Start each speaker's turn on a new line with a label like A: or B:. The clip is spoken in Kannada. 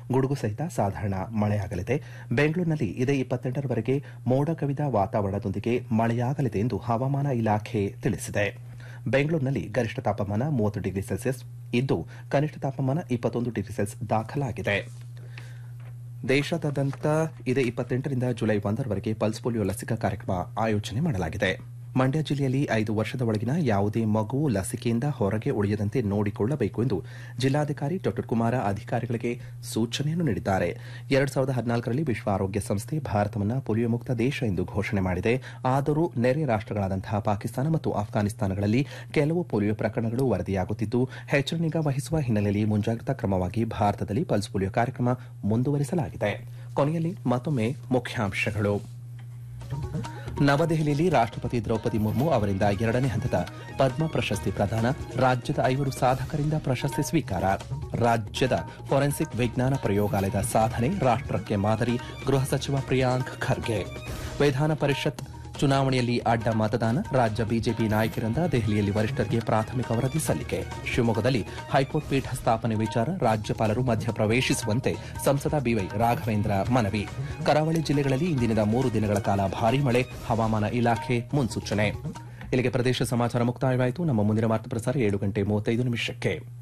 A: ಗುಡುಗು ಸಹಿತ ಸಾಧಾರಣ ಮಳೆಯಾಗಲಿದೆ. ಬೆಂಗಳೂರಿನಲ್ಲಿ ಇದೇ 28ರವರೆಗೆ ಮೋಡ ಕವಿದ ವಾತಾವರಣದೊಂದಿಗೆ ಮಳೆಯಾಗಲಿದೆ ಎಂದು ಹವಾಮಾನ ಇಲಾಖೆ ತಿಳಿಸಿದೆ. ಬೆಂಗಳೂರಿನಲ್ಲಿ ಗರಿಷ್ಠ ತಾಪಮಾನ 30 ಡಿಗ್ರಿ ಸೆಲ್ಸಿಯಸ್ ಇದ್ದು ಕನಿಷ್ಠ ತಾಪಮಾನ 21 ಡಿಗ್ರಿ ಸೆಲ್ಸಿಯಸ್ ದಾಖಲಾಗಿದೆ. ದೇಶಾದ್ಯಂತ ಇದೇ 28ರಿಂದ ಜುಲೈ 1ರವರೆಗೆ ಪಲ್ಸ್ ಪೋಲಿಯೋ ಲಸಿಕಾ ಕಾರ್ಯಕ್ರಮ ಆಯೋಜನೆ ಮಾಡಲಾಗಿದೆ. ಮಂಡ್ಯ ಜಿಲ್ಲೆಯಲ್ಲಿ 5 ವರ್ಷದ ಒಳಗಿನ ಯಾವುದೇ ಮಗು ಲಸಿಕೆಯಿಂದ ಹೊರಗೆ ಉಳಿಯದಂತೆ ನೋಡಿಕೊಳ್ಳಬೇಕು ಎಂದು ಜಿಲ್ಲಾಧಿಕಾರಿ ಡಾ ಕುಮಾರ ಅಧಿಕಾರಿಗಳಿಗೆ ಸೂಚನೆಯನ್ನು ನೀಡಿದ್ದಾರೆ. 2014ರಲ್ಲಿ ವಿಶ್ವ ಆರೋಗ್ಯ ಸಂಸ್ಥೆ ಭಾರತವನ್ನು ಪೋಲಿಯೋ ಮುಕ್ತ ದೇಶ ಎಂದು ಘೋಷಣೆ ಮಾಡಿದೆ. ಆದರೂ ನೆರೆ ರಾಷ್ಟಗಳಾದಂತಹ ಪಾಕಿಸ್ತಾನ ಮತ್ತು ಅಫ್ಘಾನಿಸ್ತಾನಗಳಲ್ಲಿ ಕೆಲವು ಪೋಲಿಯೋ ಪ್ರಕರಣಗಳು ವರದಿಯಾಗುತ್ತಿದ್ದು ಹೆಚ್ಚಿನ ನಿಗಾ ವಹಿಸುವ ಹಿನ್ನೆಲೆಯಲ್ಲಿ ಮುಂಜಾಗ್ರತಾ ಕ್ರಮವಾಗಿ ಭಾರತದಲ್ಲಿ ಪಲ್ಸ್ ಪೋಲಿಯೋ ಕಾರ್ಯಕ್ರಮ ಮುಂದುವರಿಸಲಾಗಿದೆ. ಕೊನೆಯಲ್ಲಿ ಮತ್ತೊಮ್ಮೆ ಮುಖ್ಯಾಂಶಗಳು. ನವದೆಹಲಿಯಲ್ಲಿ ರಾಷ್ಟಪತಿ ದ್ರೌಪದಿ ಮುರ್ಮು ಅವರಿಂದ 2ನೇ ಹಂತದ ಪದ್ಮ ಪ್ರಶಸ್ತಿ ಪ್ರದಾನ. ರಾಜ್ಯದ 5 ಸಾಧಕರಿಂದ ಪ್ರಶಸ್ತಿ ಸ್ವೀಕಾರ. ರಾಜ್ಯದ ಫೋರೆನ್ಸಿಕ್ ವಿಜ್ಞಾನ ಪ್ರಯೋಗಾಲಯದ ಸಾಧನೆ ರಾಷ್ಟಕ್ಕೆ ಮಾದರಿ. ಗೃಹ ಸಚಿವ ಪ್ರಿಯಾಂಕ್ ಖರ್ಗೆ. ವಿಧಾನ ಪರಿಷತ್ ಚುನಾವಣೆಯಲ್ಲಿ ಅಡ್ಡ ಮತದಾನ. ರಾಜ್ಯ ಬಿಜೆಪಿ ನಾಯಕರಿಂದ ದೆಹಲಿಯಲ್ಲಿ ವರಿಷ್ಠರಿಗೆ ಪ್ರಾಥಮಿಕ ವರದಿ ಸಲ್ಲಿಕೆ. ಶಿವಮೊಗ್ಗದಲ್ಲಿ ಹೈಕೋರ್ಟ್ ಪೀಠ ಸ್ಥಾಪನೆ ವಿಚಾರ ರಾಜ್ಯಪಾಲರು ಮಧ್ಯಪ್ರವೇಶಿಸುವಂತೆ ಸಂಸದ ಬಿವೈ ರಾಘವೇಂದ್ರ ಮನವಿ. ಕರಾವಳಿ ಜಿಲ್ಲೆಗಳಲ್ಲಿ ಇಂದಿನಿಂದ 3 ದಿನಗಳ ಕಾಲ ಭಾರೀ ಮಳೆ. ಹವಾಮಾನ ಇಲಾಖೆ ಮುನ್ಸೂಚನೆ. ಇಲ್ಲಿಗೆ ಪ್ರದೇಶ ಸಮಾಚಾರ ಮುಕ್ತಾಯವಾಯಿತು. ನಮ್ಮ ಮುಂದಿನ ವಾರ್ತಾ ಪ್ರಸಾರ 7:35 ನಿಮಿಷಕ್ಕೆ.